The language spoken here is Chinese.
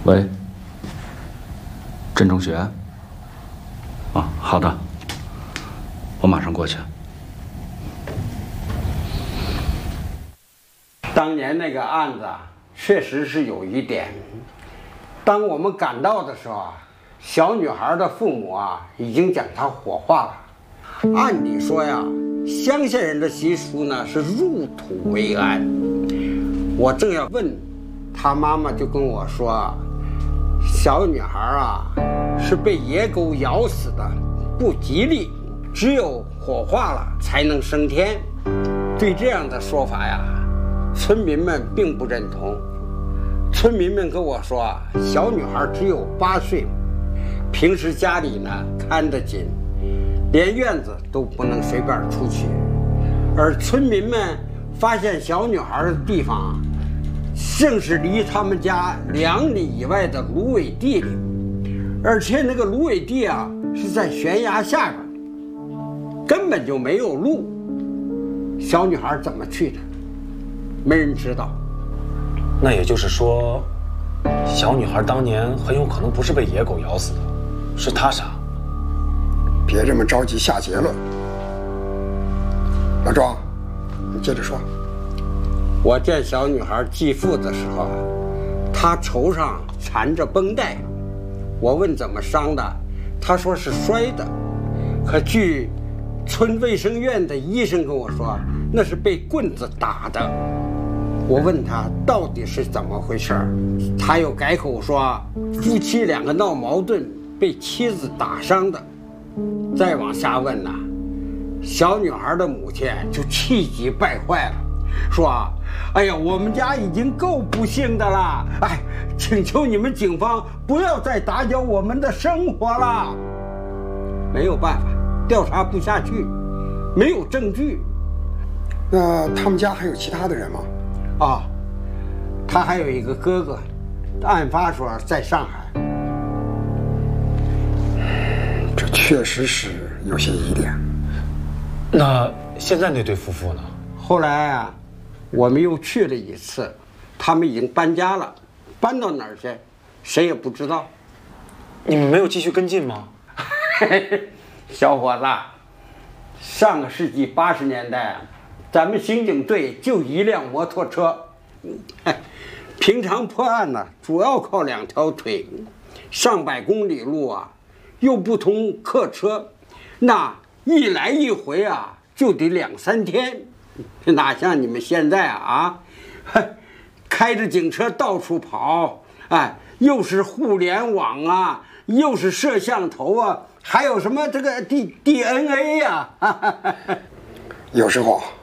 喂，郑中学。啊，好的，我马上过去。 当年那个案子啊，确实是有一点。当我们赶到的时候啊，小女孩的父母啊已经将她火化了。按理说呀，乡下人的习俗呢是入土为安。我正要问，她妈妈就跟我说，小女孩啊是被野狗咬死的，不吉利，只有火化了才能升天。对这样的说法呀，村民们并不认同。村民们跟我说啊，小女孩只有8岁，平时家里呢看得紧，连院子都不能随便出去。而村民们发现小女孩的地方啊，正是离他们家2里以外的芦苇地里，而且那个芦苇地啊是在悬崖下边，根本就没有路。小女孩怎么去的？没人知道。 那也就是说，小女孩当年很有可能不是被野狗咬死的，是他杀。 别这么着急下结论。老庄，你接着说。 我见小女孩继父的时候啊，她头上缠着绷带。我问怎么伤的，她说是摔的。可据村卫生院的医生跟我说，那是被棍子打的。我问他到底是怎么回事，他又改口说夫妻2个闹矛盾，被妻子打伤的。再往下问呢，小女孩的母亲就气急败坏了，说哎呀，我们家已经够不幸的了，哎，请求你们警方不要再打搅我们的生活了。没有办法，调查不下去，没有证据。 那他们家还有其他的人吗？ 啊，他还有一个哥哥，案发时候在上海。 这确实是有些疑点。 那现在那对夫妇呢？ 后来啊，我们又去了一次，他们已经搬家了，搬到哪儿去，谁也不知道。 你们没有继续跟进吗？ 小伙子，上个世纪80年代啊，咱们刑警队就1辆摩托车，平常破案呢，主要靠2条腿，上百公里路啊，又不通客车，那一来一回啊，就得2、3天，哪像你们现在啊，开着警车到处跑，哎，又是互联网啊，又是摄像头啊，还有什么这个DNA 呀、 有时候